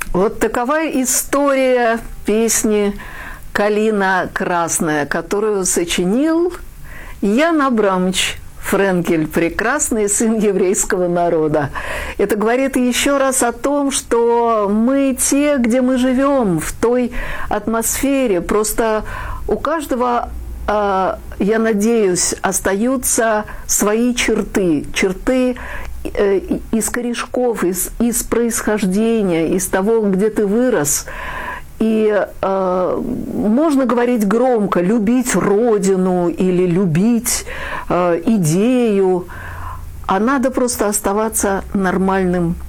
Вот такова история песни «Калина красная», которую сочинил Ян Абрамович Френкель, прекрасный сын еврейского народа. Это говорит еще раз о том, что мы те, где мы живем, в той атмосфере. Просто у каждого, я надеюсь, остаются свои черты из корешков, из происхождения, из того, где ты вырос. И можно говорить громко, любить родину или любить идею, а надо просто оставаться нормальным